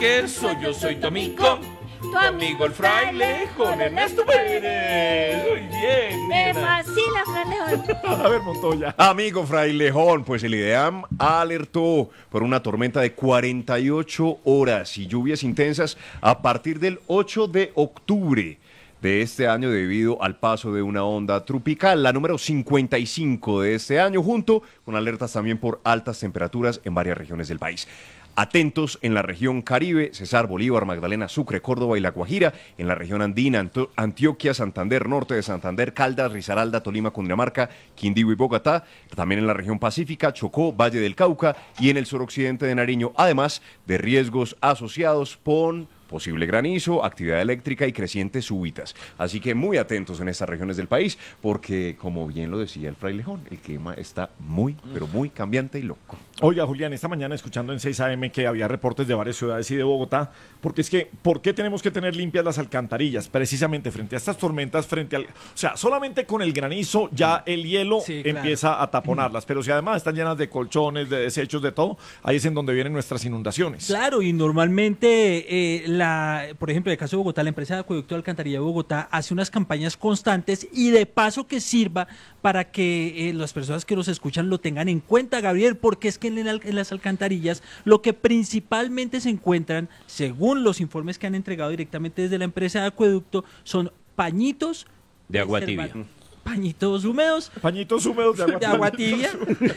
queso, yo soy tu amigo el frailejón, Ernesto Pérez. Muy bien. Me fascina, frailejón. A ver, Montoya. Amigo frailejón, pues el IDEAM alertó por una tormenta de 48 horas y lluvias intensas a partir del 8 de octubre de este año debido al paso de una onda tropical, la número 55 de este año, junto con alertas también por altas temperaturas en varias regiones del país. Atentos en la región Caribe, Cesar, Bolívar, Magdalena, Sucre, Córdoba y La Guajira, en la región andina, Antioquia, Santander, norte de Santander, Caldas, Risaralda, Tolima, Cundinamarca, Quindío y Bogotá, también en la región Pacífica, Chocó, Valle del Cauca y en el suroccidente de Nariño, además de riesgos asociados con posible granizo, actividad eléctrica y crecientes súbitas. Así que muy atentos en estas regiones del país, porque como bien lo decía el frailejón, el clima está muy, pero muy cambiante y loco. Oiga, Julián, esta mañana escuchando en 6 AM que había reportes de varias ciudades y de Bogotá, porque es que, ¿por qué tenemos que tener limpias las alcantarillas? Precisamente frente a estas tormentas, o sea, solamente con el granizo ya el hielo empieza a taponarlas, pero si además están llenas de colchones, de desechos, de todo, ahí es en donde vienen nuestras inundaciones. Claro, y normalmente, por ejemplo, en el caso de Bogotá, la empresa de acueducto de alcantarilla de Bogotá hace unas campañas constantes y de paso que sirva para que las personas que nos escuchan lo tengan en cuenta, Gabriel, porque es que en las alcantarillas lo que principalmente se encuentran, según los informes que han entregado directamente desde la empresa de acueducto, son pañitos de agua tibia. Pañitos húmedos. Pañitos húmedos de agua tibia.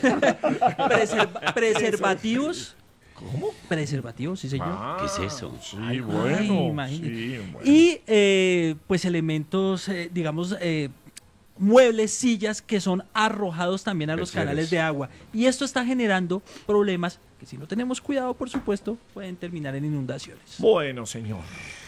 Preservativos. ¿Cómo? Preservativos, sí, señor. ¿Qué es eso? Sí, bueno. Sí, bueno. Y pues elementos, digamos, muebles, sillas que son arrojados también a los canales de agua. Y esto está generando problemas que si no tenemos cuidado, por supuesto, pueden terminar en inundaciones. Bueno, señor.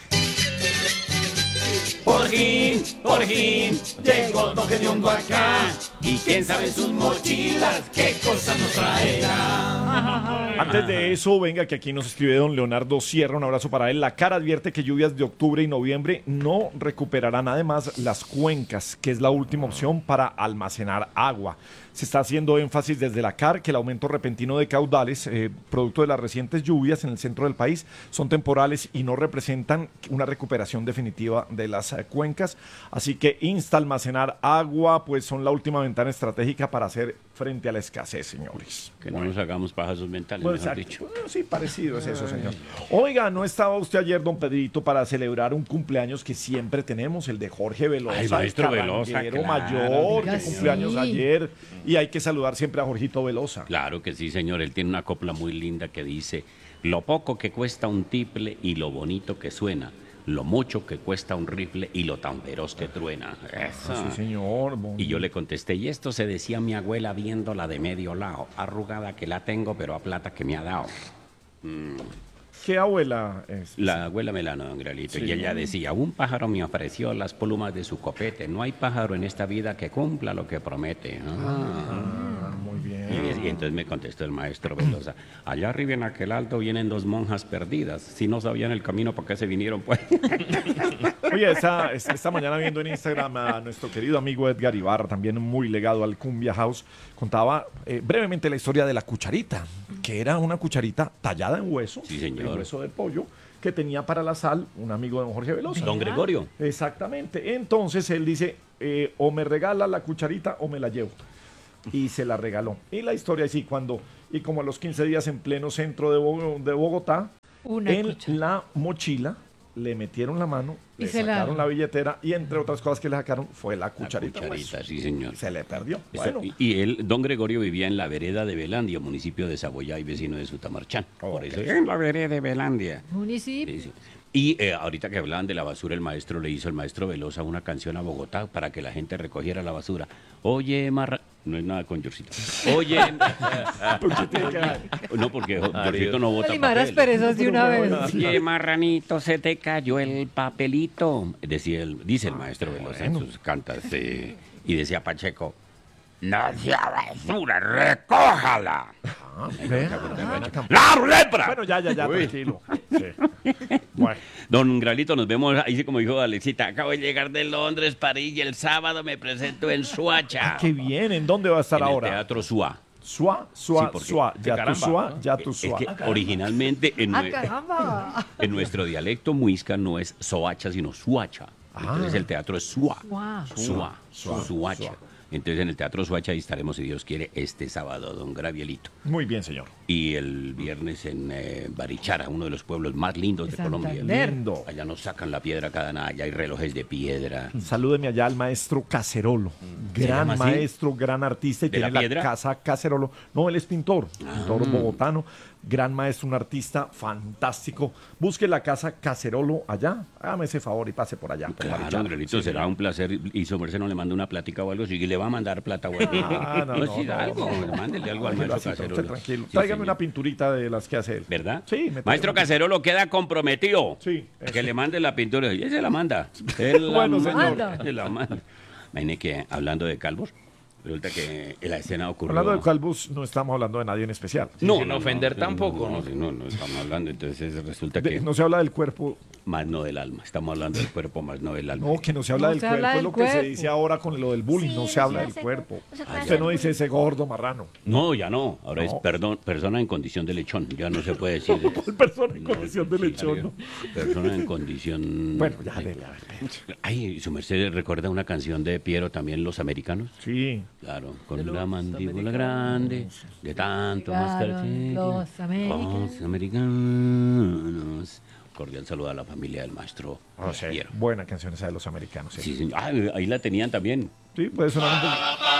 Por fin, llegó Don Gediondo acá. Y quién sabe sus mochilas, qué cosas nos traerá. Antes de eso, venga, que aquí nos escribe don Leonardo Sierra, un abrazo para él. La CAR advierte que lluvias de octubre y noviembre no recuperarán además las cuencas, que es la última opción para almacenar agua. Se está haciendo énfasis desde la CAR que el aumento repentino de caudales, producto de las recientes lluvias en el centro del país, son temporales y no representan una recuperación definitiva de las cuencas. Así que insta a almacenar agua, pues son la última ventana estratégica para hacer frente a la escasez, señores. Que no nos hagamos pajazos mentales, Pues mejor dicho. Bueno, sí, parecido es eso, señor. Oiga, ¿no estaba usted ayer, don Pedrito, para celebrar un cumpleaños que siempre tenemos, el de Jorge Velosa? Ay, maestro el Velosa, carranguero claro. mayor, Oiga, que cumpleaños sí. ayer. Y hay que saludar siempre a Jorgito Velosa. Claro que sí, señor. Él tiene una copla muy linda que dice: lo poco que cuesta un tiple y lo bonito que suena, lo mucho que cuesta un rifle y lo tan feroz que truena. Eso. Sí, señor. Y yo le contesté, y esto se decía mi abuela viéndola de medio lado, arrugada que la tengo, pero a plata que me ha dado. ¿Qué abuela es? La abuela Melano, don Gralito, Sí. y ella decía: un pájaro me ofreció las plumas de su copete, no hay pájaro en esta vida que cumpla lo que promete. Muy bien. Y entonces me contestó el maestro Velosa: allá arriba en aquel alto vienen dos monjas perdidas, si no sabían el camino, ¿por qué se vinieron pues? Oye, esta mañana viendo en Instagram a nuestro querido amigo Edgar Ibarra, también muy legado al Cumbia House, contaba brevemente la historia de la cucharita, que era una cucharita tallada en hueso, Sí, señor. en hueso de pollo, que tenía para la sal un amigo de don Jorge Velosa. Don Gregorio. Exactamente. Entonces él dice, o me regala la cucharita o me la llevo. Y se la regaló. Y la historia es así, y como a los 15 días en pleno centro de Bogotá, en la mochila le metieron la mano, Y le se la- sacaron la billetera y entre otras cosas que le sacaron fue la La cucharita. cucharita, pues. sí, señor. Se le perdió. Eso- Bueno, y él, don Gregorio, vivía en la vereda de Belandia, municipio de Saboyá y vecino de Sutamarchán. Por eso, en la vereda de Belandia. Municipio. Sí, sí. Y ahorita que hablaban de la basura, el maestro Velosa una canción a Bogotá para que la gente recogiera la basura. Oye, no es nada con Yorcito. Oye, no, porque Yorcito no bota Limar las papel. perezas de una vez. Oye, marranito, se te cayó el papelito. Dice el maestro Velosa en sus cantas. Y decía Pacheco: no sea basura, recójala. ¡La lepra! bueno, ya, tranquilo. Sí. Bueno, Don Gralito, nos vemos ahí, sí, como dijo Alexita. Acabo de llegar de Londres, París, y el sábado me presento en Suacha. qué bien. ¿En dónde va a estar en ahora? el Teatro Suá. Suá, Sí, suá, porque- suá. Ya tu caramba, suá, ¿no? ya tu Es suá. que originalmente caramba! en nuestro dialecto muisca no es soacha, sino suacha. Entonces el teatro es suá. Suacha. Entonces en el Teatro Suacha ahí estaremos, si Dios quiere, este sábado, don Gravielito. Muy bien, señor. Y el viernes en Barichara, uno de los pueblos más lindos de Colombia. Santander. Lindo. Allá nos sacan la piedra cada nada, allá hay relojes de piedra. Salúdeme allá al maestro Cacerolo. ¿Se Gran llama así? maestro, gran artista y ¿De la tiene la piedra? casa Cacerolo. No, él es pintor bogotano. Gran maestro, un artista fantástico. Busque la casa Cacerolo allá. Hágame ese favor y pase por allá. por Claro, Barichara. Andrelito, será un placer. Y su merced no le manda una plática o algo, si le va a mandar plata o algo. No, Sí, no, algo, no. mándele algo al Tranquilo, maestro así, Cacerolo. usted tranquilo. Sí, Tráigame señor. una pinturita de las que hace él. ¿Verdad? Sí, me trae Maestro una. Cacerolo queda comprometido. Sí, eso. Que le mande la pintura. Y él se la manda. Él la Bueno, manda, señor. se la manda. Imagine que hablando de calvos, resulta que en la escena ocurrió. Hablando de calvos, no estamos hablando de nadie en especial. sin ofender tampoco, ¿no? No estamos hablando. Entonces resulta que No se habla del cuerpo. más no del alma. Estamos hablando del cuerpo, más no del alma. No, que no se habla No del se cuerpo. habla Es del lo que se cuerpo. dice ahora con lo del bullying. Sí, no se habla no del se- cuerpo. no se puede Usted no hacer dice ese gordo marrano. No, ya no. Ahora No. es persona en condición de lechón. Ya no se puede decir. Persona en No, condición de sí, lechón. ¿no? Persona en condición. Bueno, ya, dele, a ver. Ay, su merced recuerda una canción de Piero también, Los Americanos. Sí. Claro, con la mandíbula grande, de tanto mascar. Llegaron los americanos. Los americanos. Cordial saludo a la familia del maestro Piero. Buena canción esa de los americanos. Sí, señor. Ah, ahí la tenían también. Sí, puede sonar un poco.